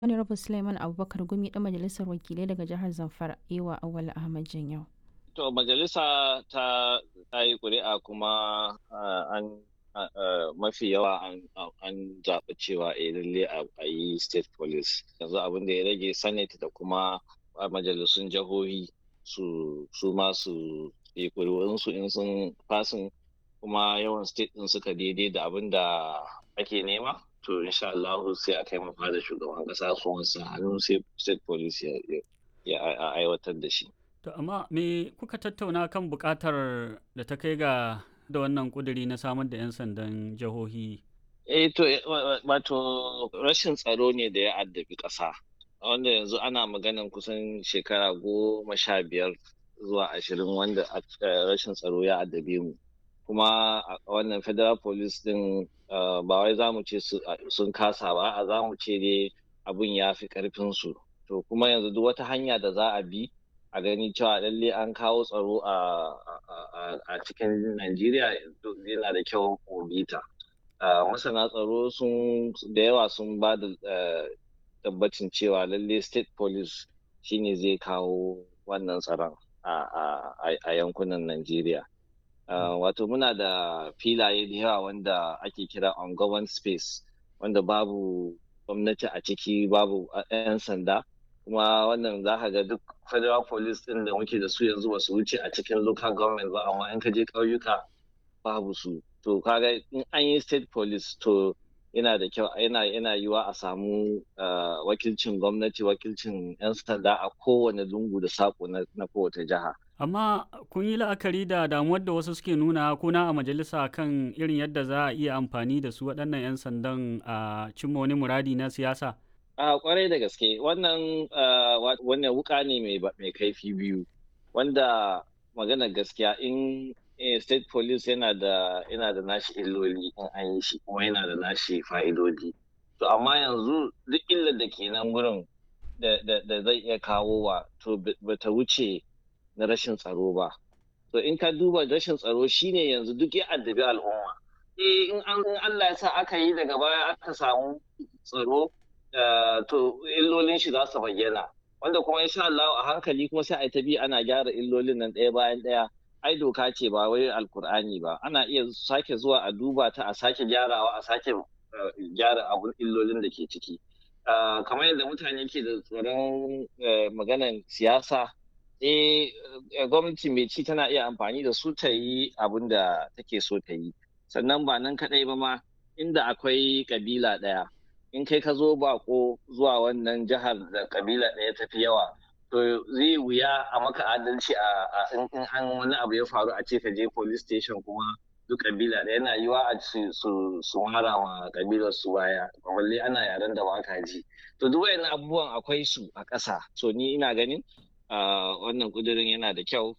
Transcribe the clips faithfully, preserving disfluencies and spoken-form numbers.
Honorable Suleiman Abubakar Gumi ɗan majalisar wakilai daga jihar Zamfara Ewa Awal Ahmad Janyau. To majalisa ta ta yi ƙuri'a kuma uh, an uh, uh, mafi yawa an an zaɓi cewa eh lalle a yi state police. Yanzu abin da ya rage senate da kuma majalisun jihohi su su ma su yi ƙuri'unsu in sun fasin kuma yawan state ɗin suka daidai da abin da ake nema. To insha Allah sai a kai mafa da shugaban kasa su wansa hannu sai state police ya aiwatar da shi. To amma me kuka tattauna kan bukatar da ta kai ga da wannan kuduri na samar da 'yan sandan jihohi? Eh to wato rashin tsaro ne da ya addabi ƙasa. Wanda yanzu ana maganan kusan shekara goma sha biyar zuwa ashirin wanda rashin tsaro ya addabe mu. Kuma wannan federal police din ba wai za mu ce sun kasa ba, a za mu ce dai abun ya fi ƙarfinsu. To kuma yanzu duk wata hanya da za a bi a gani cewa lalle an kawo tsaro a cikin Najeriya yana da kyau mu bi ta. Masana tsaro sun da yawa sun ba da tabbacin cewa lalle state police shine zai kawo wannan tsaron a yankunan Najeriya. Wato muna da filaye da yawa wanda ake kira ungoverned space wanda babu gwamnati a ciki, babu 'yan sanda. Kuma wannan za ka ga duk federal police din da muke da su yanzu ba su wuce a cikin local government ba, amma in ka je ƙauyuka babu su. To kaga in an yi state police to yana da kyau yana yana yiwa a samu wakilcin gwamnati, wakilcin 'yan sanda a kowane lungu da sako na kowace jiha. Amma kun yi la'akari da damuwar da wasu suke nuna kuna a majalisa kan irin yadda za a iya amfani da su waɗannan 'yan sandan a cimma wani muradi na siyasa? A kwarai da gaske wannan wannan wuka ne mai kaifi biyu wanda magana gaskiya in state police yana da yana da nashi illoli in an yi shi kuma yana da nashi fa'idodi. To amma yanzu duk illar da ke nan wurin da zai iya kawo wa to bata wuce na rashin tsaro ba. To in ka duba rashin tsaro shine yanzu duk ya addabi al'umma. Eh in Allah ya sa aka yi daga baya aka samu tsaro Uh, to illolin shi za su bayyana wanda kuma insha Allah a hankali kuma sai a ta bi ana gyara illolin nan ɗaya bayan ɗaya. Ai doka ce ba wai alkur'ani ba, ana iya sake zuwa a duba ta a sake gyarawa a sake uh, gyara abun illolin da ke ciki uh, kamar yadda mutane ke da tsoron uh, maganan siyasa. Eh gwamnati mai ci tana iya amfani da su ta yi abun da take so ta yi, sannan ba nan kaɗai ba ma inda akwai kabila ɗaya in kai ka zo bako zuwa wannan jihar da kabila ɗaya tafi yawa to zai wuya a maka adalci a in an wani abu ya faru a ce ka je police station kuma duk kabila ɗaya yana yiwa a su su mara ma kabilar su baya, balle ana yaren da baka ji. To duk wayannan abubuwan akwai su a ƙasa. So ni ina ganin wannan kudirin yana da kyau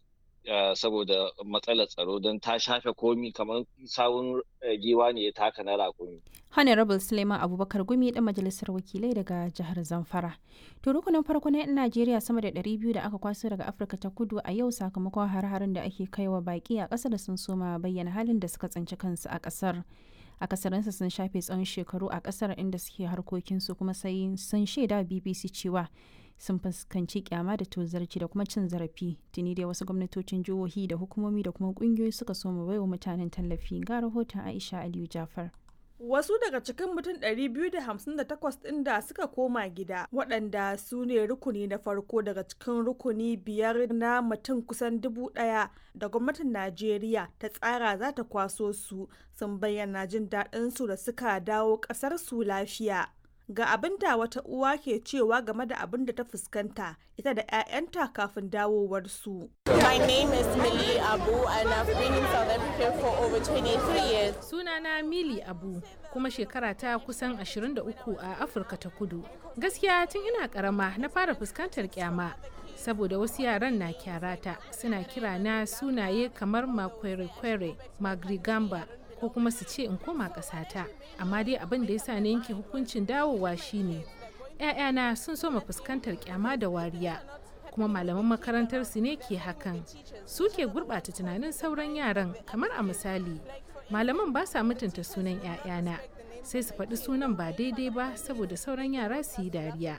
saboda matsalar tsaro don ta shafe komi kamar sawun giwa ne ya taka na rakumi. Honorable Suleiman Abubakar Gumi ɗan majalisar wakilai daga jihar Zamfara. To rukunin farko na 'yan Najeriya sama da ɗari biyu da aka kwaso daga Afirka ta Kudu a yau sakamakon har-harin da ake kaiwa baƙi a ƙasar sun soma bayyana halin da suka tsinci kansu a ƙasar. Akasarinsa sun shafe tsawon shekaru a ƙasar inda suke harkokinsu kuma sai sun shaida B B C cewa sun fuskanci kyama da tozarci da kuma cin zarafi. Tuni dai wasu gwamnatocin jihohi da hukumomi da kuma kungiyoyi suka soma baiwa mutanen tallafi. Ga rahoton Aisha Aliyu Jafar. Wasu daga cikin mutum ɗari biyu da hamsin da takwas ɗin da suka koma gida waɗanda su ne rukuni na farko daga cikin rukuni biyar na mutum kusan dubu ɗaya da gwamnatin Najeriya ta tsara za ta kwaso su sun bayyana jin daɗin su da suka dawo ƙasar su lafiya. Ga abin da wata uwa ke cewa game da abin da ta fuskanta ita da 'ya'yanta kafin dawowar su. My name is Millie Abu and I've been in South Africa for over twenty-three years. Sunana Millie Abu kuma shekara ta kusan ashirin da uku a Afirka ta Kudu. Gaskiya tun ina karama na fara fuskantar kyama saboda wasu yaran na kyarata suna kira na sunaye kamar Makwere-kwere, Magrigamba ko kuma su ce in koma ƙasata. Amma dai abin da ya sa na yanke hukuncin dawowa shine 'ya'yana sun soma fuskantar kyama da wariya kuma malaman makarantar su ne ke hakan. Su ke gurɓata tunanin sauran yaran kamar a misali malaman ba sa mutunta sunan 'ya'yana sai su faɗi sunan ba daidai ba saboda sauran yara su yi dariya.